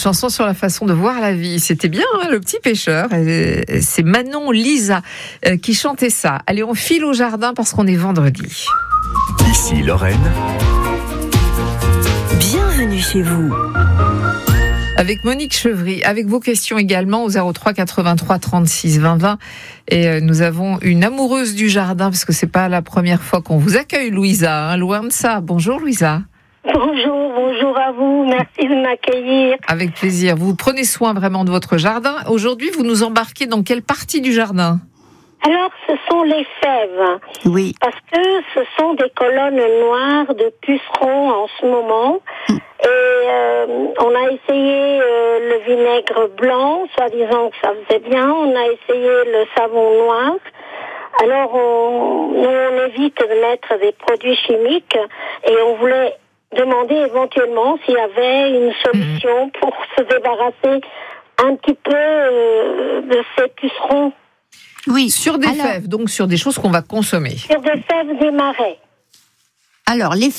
chanson sur la façon de voir la vie. C'était bien, hein, Le Petit Pêcheur. C'est Manon Lisa qui chantait ça. Allez, on file au jardin parce qu'on est vendredi. Ici Lorraine. Bienvenue chez vous. Avec Monique Chevry, avec vos questions également au 03 83 36 20 20. Et nous avons une amoureuse du jardin, parce que c'est pas la première fois qu'on vous accueille, Louisa, hein, loin de ça. Bonjour Louisa. Bonjour à vous, merci de m'accueillir. Avec plaisir. Vous prenez soin vraiment de votre jardin. Aujourd'hui, vous nous embarquez dans quelle partie du jardin ? Alors, ce sont les fèves. Oui. Parce que ce sont des colonnes noires de pucerons en ce moment. Et on a essayé le vinaigre blanc, soi-disant que ça faisait bien. On a essayé le savon noir. Alors, on évite de mettre des produits chimiques et on voulait demander éventuellement s'il y avait une solution pour se débarrasser un petit peu de ces pucerons. Oui, sur des fèves, donc sur des choses qu'on va consommer. Sur des fèves des marais. Alors, les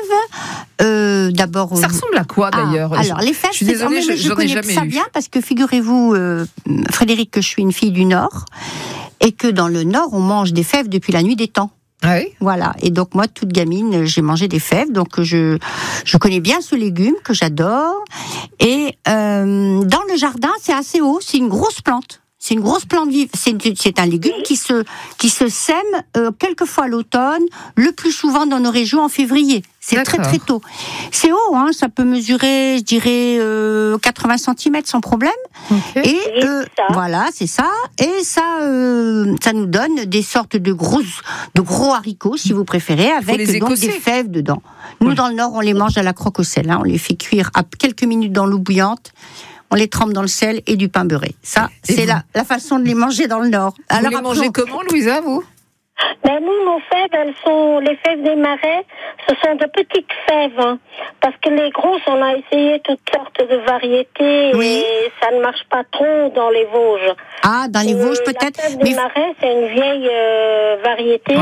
fèves, d'abord... Ça ressemble à quoi, d'ailleurs ? Alors, les fèves, je suis désolée, je connais jamais ça eu. bien, parce que figurez-vous, Frédéric, que je suis une fille du Nord, et que dans le Nord, on mange des fèves depuis la nuit des temps. Ah oui ? Voilà. Et donc, moi, toute gamine, j'ai mangé des fèves, donc je connais bien ce légume que j'adore. Et dans le jardin, c'est assez haut, c'est une grosse plante. C'est une grosse plante vive. C'est un légume qui se sème quelquefois à l'automne, le plus souvent dans nos régions en février. C'est D'accord. très très tôt. C'est haut, hein, ça peut mesurer, je dirais, 80 cm sans problème. Okay. Et voilà, c'est ça. Et ça nous donne des sortes de gros haricots, si vous préférez, avec donc des fèves dedans. Nous, dans le Nord, on les mange à la croque au sel. Hein, on les fait cuire à quelques minutes dans l'eau bouillante. On les trempe dans le sel et du pain beurré. Ça, c'est la façon de les manger dans le Nord. Alors, vous les mangez comment, Louisa, vous ? Ben nous, nos fèves, elles sont les fèves des marais. Ce sont de petites fèves, hein, parce que les grosses, on a essayé toutes sortes de variétés et ça ne marche pas trop dans les Vosges. Ah, dans les Vosges peut-être. La fève des marais, c'est une vieille variété.